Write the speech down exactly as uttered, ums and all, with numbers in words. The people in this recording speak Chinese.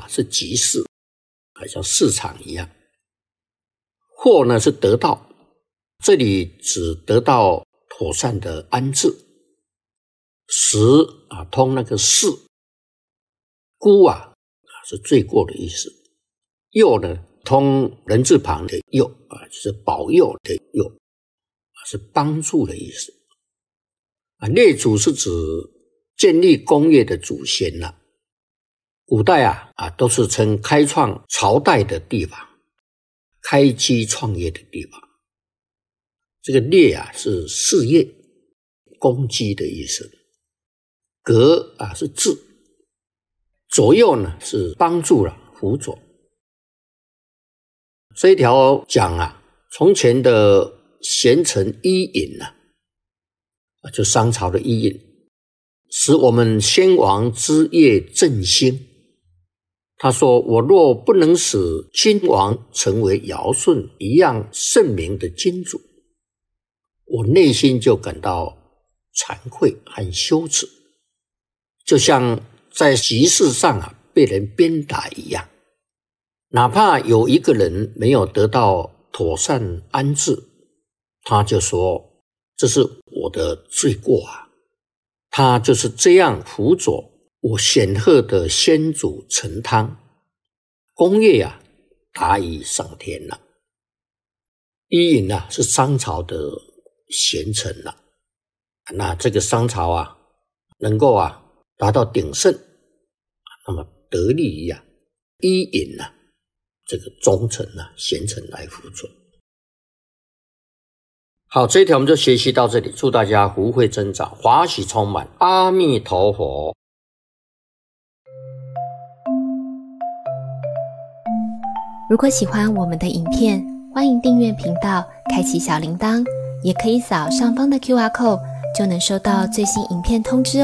是集市，好像市场一样。获呢是得到，这里只得到妥善的安置。食啊通那个事，孤啊是罪过的意思。佑呢通人字旁的佑啊，就是保佑的佑啊，是帮助的意思。啊，列祖是指建立工业的祖先了、啊。古代啊啊都是称开创朝代的地方，开基创业的地方。这个列啊是事业、功绩的意思。革啊是治，左右呢是帮助了、辅佐。这一条讲啊，从前的贤臣伊尹啊，就商朝的伊尹，使我们先王之业振兴。他说：“我若不能使君王成为尧舜一样圣明的君主，我内心就感到惭愧和羞耻，就像在集市上啊被人鞭打一样。哪怕有一个人没有得到妥善安置，他就说这是我的罪过啊。他就是这样辅佐我显赫的先祖成汤，功业啊达以上天了。伊尹啊是商朝的贤臣了、啊，那这个商朝啊能够啊达到鼎盛，那么得利于啊伊尹啊这个忠臣啊贤臣来辅佐。好，这一条我们就学习到这里，祝大家福慧增长，华喜充满，阿弥陀佛。 如果喜欢我们的影片，欢迎订阅频道，开启小铃铛，也可以扫上方的 Q R code， 就能收到最新影片通知哦。